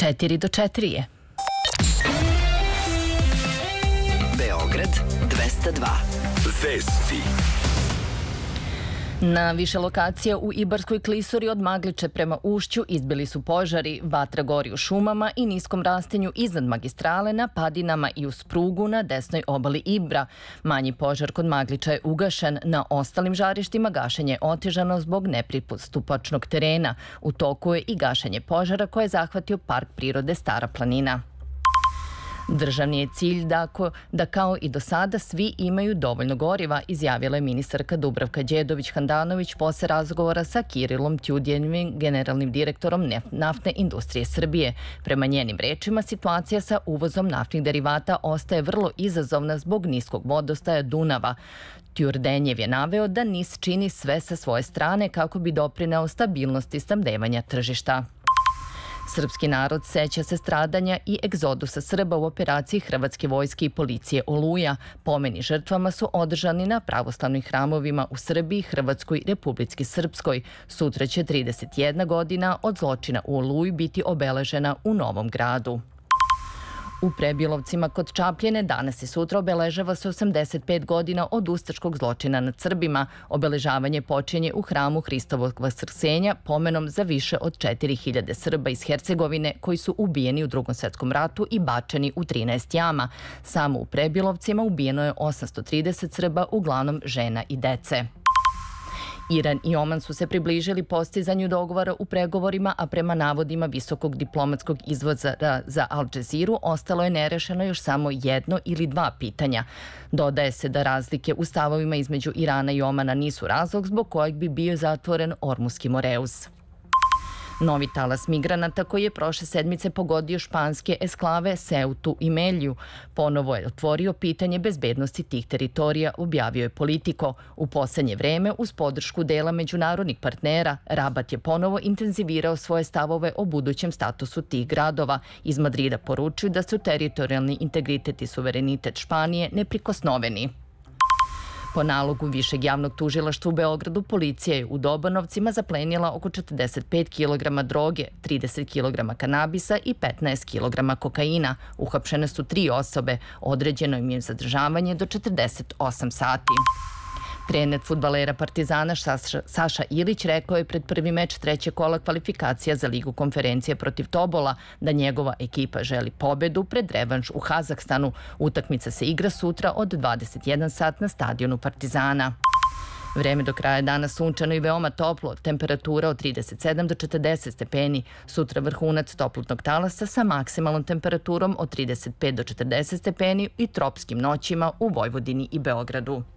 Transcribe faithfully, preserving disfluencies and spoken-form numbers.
četiri do četiri je. Beograd dvesta dva. Vesti. Na više lokacija u Ibarskoj klisuri od Magliče prema Ušću izbili su požari, vatra gori u šumama i niskom rastenju iznad magistrale na padinama i uz prugu na desnoj obali Ibra. Manji požar kod Magliča je ugašen, na ostalim žarištima gašenje je otežano zbog nepristupačnog terena. U toku je i gašenje požara koje je zahvatio Park prirode Stara planina. Državni je cilj da, da kao i do sada svi imaju dovoljno goriva, izjavila je ministarka Dubravka Đedović-Handanović posle razgovora sa Kirilom Tjudjevim, generalnim direktorom naftne industrije Srbije. Prema njenim rečima, situacija sa uvozom naftnih derivata ostaje vrlo izazovna zbog niskog vodostaja Dunava. Tjurdenjev je naveo da N I S čini sve sa svoje strane kako bi doprineo stabilnosti snabdevanja tržišta. Srpski narod seća se stradanja i egzodusa Srba u operaciji Hrvatske vojske i policije Oluja. Pomeni žrtvama su održani na pravoslavnim hramovima u Srbiji, Hrvatskoj i Republici Srpskoj. Sutra će trideset jedna godina od zločina u Oluji biti obeležena u Novom Gradu. U Prebilovcima kod Čapljene danas i sutra obeležava se osamdeset pet godina od ustaškog zločina nad Srbima. Obeležavanje počinje u hramu Hristovog Vaskrsenja pomenom za više od četiri hiljade Srba iz Hercegovine koji su ubijeni u Drugom svetskom ratu i bačeni u trinaest jama. Samo u Prebilovcima ubijeno je osamsto trideset Srba, uglavnom žena i dece. Iran i Oman su se približili postizanju dogovora u pregovorima, a prema navodima visokog diplomatskog izvora za Al Džeziru ostalo je nerešeno još samo jedno ili dva pitanja. Dodaje se da razlike u stavovima između Irana i Omana nisu razlog zbog kojeg bi bio zatvoren Ormuski Moreus. Novi talas migranata koji je prošle sedmice pogodio španske esklave Ceutu i Melju ponovo je otvorio pitanje bezbednosti tih teritorija, objavio je Politico. U poslednje vreme, uz podršku dela međunarodnih partnera, Rabat je ponovo intenzivirao svoje stavove o budućem statusu tih gradova. Iz Madrida poručuju da su teritorijalni integritet i suverenitet Španije neprikosnoveni. Po nalogu Višeg javnog tužilaštva u Beogradu, policija je u Dobanovcima zaplenila oko četrdeset pet kilograma droge, trideset kilograma kanabisa i petnaest kilograma kokaina. Uhapšene su tri osobe, određeno im je zadržavanje do četrdeset osam sati. Trener fudbalera Partizana Saša Ilić rekao je pred prvi meč trećeg kola kvalifikacija za Ligu konferencije protiv Tobola da njegova ekipa želi pobedu pred revanš u Kazahstanu. Utakmica se igra sutra od dvadeset jedan sat na stadionu Partizana. Vreme do kraja dana sunčano i veoma toplo, temperatura od trideset sedam do četrdeset stepeni. Sutra vrhunac toplotnog talasa sa maksimalnom temperaturom od trideset pet do četrdeset stepeni i tropskim noćima u Vojvodini i Beogradu.